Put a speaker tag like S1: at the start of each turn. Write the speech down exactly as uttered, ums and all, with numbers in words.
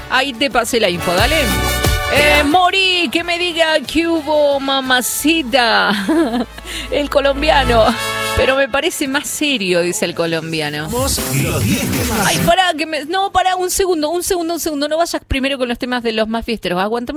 S1: Ahí te pasé la info, dale. Eh, Mori, que me diga que hubo mamacita. El colombiano. Pero me parece más serio, dice el colombiano. Ay, pará, que me... No, pará, un segundo, un segundo, un segundo. No vayas primero con los temas de los más fiesteros. Aguántame